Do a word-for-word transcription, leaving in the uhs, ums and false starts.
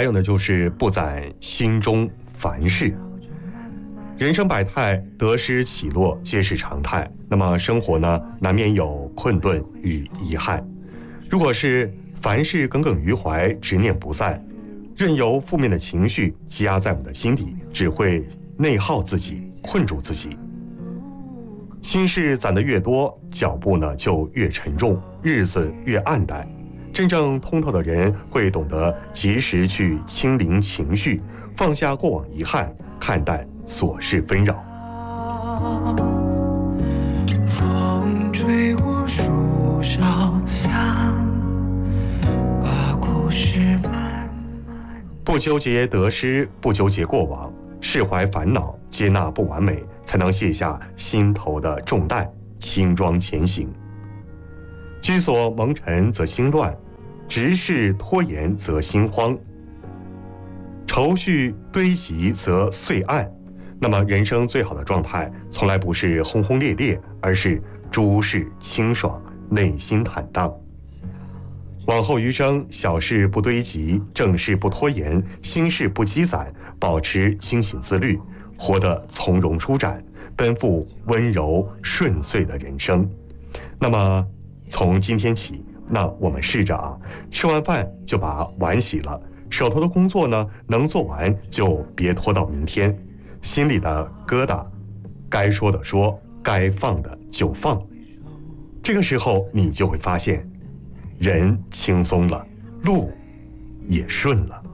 有呢，就是不攒心中烦事。人生百态，得失起落皆是常态。那么生活呢，难免有困顿与遗憾。如果是凡事耿耿于怀，执念不散，任由负面的情绪积压在我们的心底，只会内耗自己，困住自己。心事攒得越多，脚步呢就越沉重，日子越暗淡。真正通透的人会懂得及时去清零情绪，放下过往遗憾，看淡琐事纷扰。 风吹过树梢下，把故事慢慢。 不纠结得失，不纠结过往，释怀烦恼，接纳不完美，才能卸下心头的重担，轻装前行。居所蒙尘则心乱，执事拖延则心慌，愁绪堆积则岁暗。那么人生最好的状态，从来不是轰轰烈烈，而是诸事清爽，内心坦荡。往后余生，小事不堆积，正事不拖延，心事不积攒，保持清醒自律，活得从容舒展，奔赴温柔顺遂的人生。那么从今天起，那我们试着啊，吃完饭就把碗洗了，手头的工作呢，能做完就别拖到明天，心里的疙瘩，该说的说，该放的就放。这个时候你就会发现，人轻松了，路也顺了。